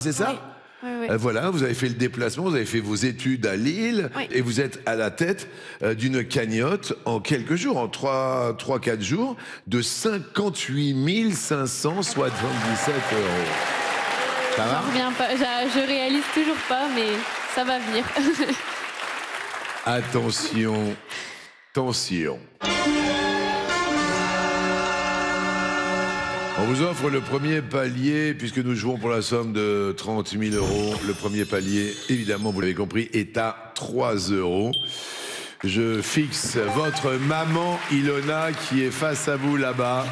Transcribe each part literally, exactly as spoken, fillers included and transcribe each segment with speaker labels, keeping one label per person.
Speaker 1: C'est ça?
Speaker 2: Oui. Oui, oui.
Speaker 1: Euh, voilà, vous avez fait le déplacement, vous avez fait vos études à Lille,
Speaker 2: Oui.
Speaker 1: et vous êtes à la tête euh, d'une cagnotte en quelques jours, en trois quatre jours, de cinquante-huit mille cinq cent soixante-dix-sept euros. Ça va?
Speaker 2: J'en reviens pas, je, je réalise toujours pas, mais ça va venir.
Speaker 1: Attention, tension. On vous offre le premier palier, puisque nous jouons pour la somme de trente mille euros. Le premier palier, évidemment, vous l'avez compris, est à trois euros. Je fixe votre maman Ilona qui est face à vous là-bas.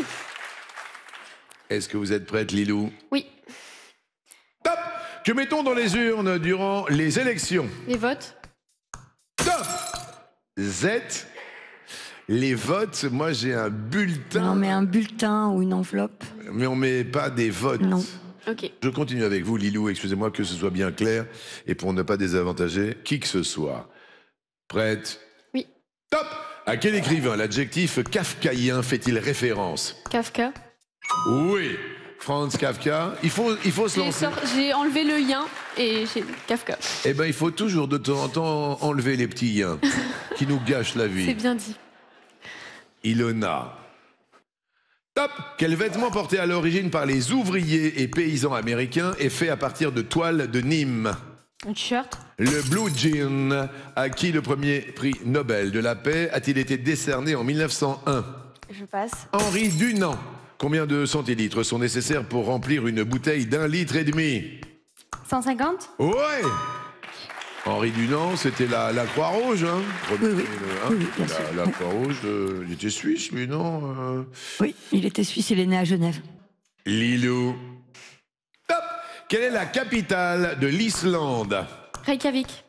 Speaker 1: Est-ce que vous êtes prête, Lilou?
Speaker 2: Oui.
Speaker 1: Top! Que mettons dans les urnes durant les élections?
Speaker 2: Les votes?
Speaker 1: Top! Z. Les votes, moi j'ai un bulletin.
Speaker 3: On met un bulletin ou une enveloppe.
Speaker 1: Mais on met pas des votes.
Speaker 3: Non.
Speaker 2: Ok.
Speaker 1: Je continue avec vous, Lilou, excusez-moi que ce soit bien clair et pour ne pas désavantager qui que ce soit. Prête?
Speaker 2: Oui.
Speaker 1: Top! À quel écrivain l'adjectif kafkaïen fait-il référence?
Speaker 2: Kafka.
Speaker 1: Oui, Franz Kafka. Il faut, il faut se
Speaker 2: J'ai
Speaker 1: lancer.
Speaker 2: sor- j'ai enlevé le yin et j'ai Kafka.
Speaker 1: Eh ben, il faut toujours de temps en temps enlever les petits yens qui nous gâchent la vie.
Speaker 2: C'est bien dit.
Speaker 1: Ilona. Top! Quel vêtement porté à l'origine par les ouvriers et paysans américains est fait à partir de toiles de Nîmes?
Speaker 2: Un t-shirt?
Speaker 1: Le Blue Jean, à qui le premier prix Nobel de la paix a-t-il été décerné en mille neuf cent un?
Speaker 2: Je passe.
Speaker 1: Henri Dunant. Combien de centilitres sont nécessaires pour remplir une bouteille d'un litre et demi?
Speaker 2: cent cinquante?
Speaker 1: Ouais! Henri Dunant, c'était la, la Croix-Rouge, hein?
Speaker 3: Oui, oui.
Speaker 1: Le- hein,
Speaker 3: Oui, oui, bien
Speaker 1: la,
Speaker 3: sûr.
Speaker 1: la
Speaker 3: Oui.
Speaker 1: Croix-Rouge, euh, il était suisse, lui, non? euh
Speaker 3: Oui, il était suisse, il est né à Genève.
Speaker 1: Lilou. Top! Quelle est la capitale de l'Islande?
Speaker 2: Reykjavik.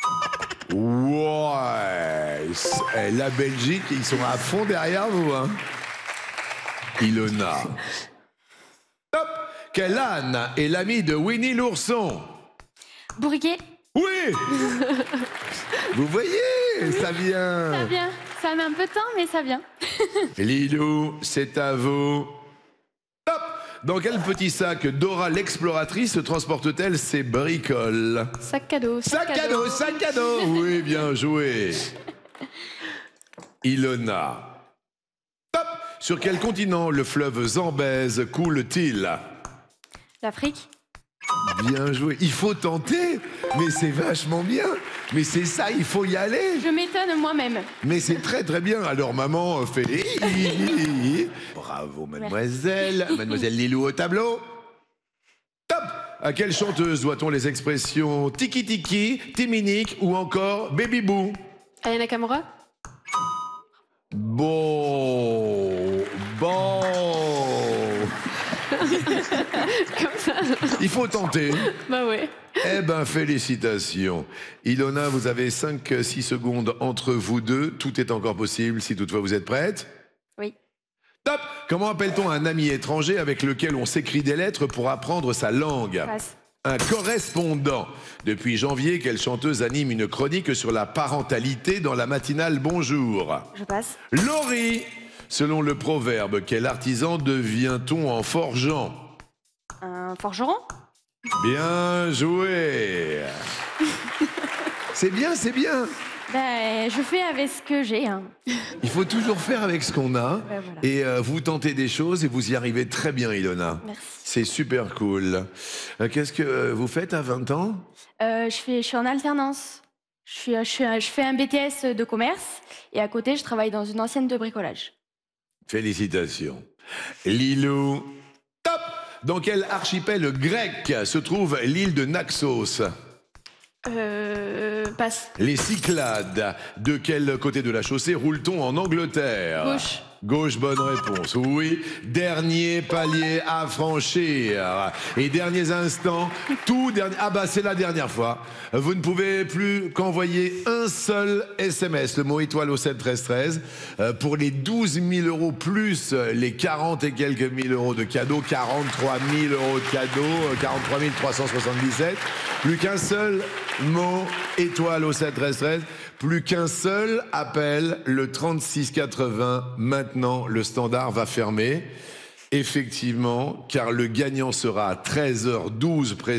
Speaker 1: Ouais! Eh, la Belgique, ils sont à fond derrière vous, hein? Ilona. Top! Quel âne est l'ami de Winnie l'ourson?
Speaker 2: Bourriquet?
Speaker 1: Oui! Vous voyez, ça
Speaker 2: Ça
Speaker 1: vient.
Speaker 2: vient. Ça met un peu de temps, mais ça vient.
Speaker 1: Lilou, c'est à vous. Top! Dans quel petit sac Dora l'exploratrice transporte-t-elle ses bricoles?
Speaker 2: Sac à dos.
Speaker 1: Sac à dos, sac à dos! Oui, bien joué. Ilona. Top! Sur quel continent le fleuve Zambèze coule-t-il?
Speaker 2: L'Afrique?
Speaker 1: Bien joué. Il faut tenter, mais c'est vachement bien. Mais c'est ça, il faut y aller.
Speaker 2: Je m'étonne moi-même.
Speaker 1: Mais c'est très très bien. Alors maman fait... Bravo mademoiselle. Mademoiselle Lilou au tableau. Top! À quelle chanteuse doit-on les expressions tiki tiki, timinique ou encore baby boo?
Speaker 2: Aya Nakamura?
Speaker 1: Bon... Bon...
Speaker 2: Comme ça.
Speaker 1: Il faut tenter.
Speaker 2: Bah ouais.
Speaker 1: Eh ben, félicitations. Ilona, vous avez cinq six secondes entre vous deux. Tout est encore possible si toutefois vous êtes prête.
Speaker 2: Oui.
Speaker 1: Top! Comment appelle-t-on un ami étranger avec lequel on s'écrit des lettres pour apprendre sa langue?
Speaker 2: Passe.
Speaker 1: Un correspondant. Depuis janvier, quelle chanteuse anime une chronique sur la parentalité dans la matinale Bonjour?
Speaker 2: Je passe.
Speaker 1: Laurie! Selon le proverbe, quel artisan devient-on en forgeant?
Speaker 2: Un forgeron?
Speaker 1: Bien joué. C'est bien, c'est bien.
Speaker 2: Ben, je fais avec ce que j'ai. Hein.
Speaker 1: Il faut toujours faire avec ce qu'on a.
Speaker 2: Ouais, voilà.
Speaker 1: Et euh, vous tentez des choses et vous y arrivez très bien, Ilona.
Speaker 2: Merci.
Speaker 1: C'est super cool. Euh, Qu'est-ce que euh, vous faites à vingt ans?
Speaker 2: Euh, je, fais, je suis en alternance. Je, suis, je, suis, je fais un B T S de commerce et à côté, je travaille dans une ancienne de bricolage.
Speaker 1: Félicitations. Lilou. Top! Dans quel archipel grec se trouve l'île de Naxos?
Speaker 2: Euh, passe.
Speaker 1: Les Cyclades. De quel côté de la chaussée roule-t-on en Angleterre?
Speaker 2: Gauche.
Speaker 1: Gauche, bonne réponse. Oui. Dernier palier à franchir. Et derniers instants, tout dernier. Ah bah c'est la dernière fois. Vous ne pouvez plus qu'envoyer un seul S M S, le mot étoile au sept treize treize, euh, pour les douze mille euros plus les quarante et quelques mille euros de cadeaux, quarante-trois mille euros de cadeaux, euh, quarante-trois mille trois cent soixante-dix-sept. Plus qu'un seul mot étoile au sept treize treize. Plus qu'un seul appel, le trente-six quatre-vingts. Maintenant, le standard va fermer. Effectivement, car le gagnant sera à treize heures douze.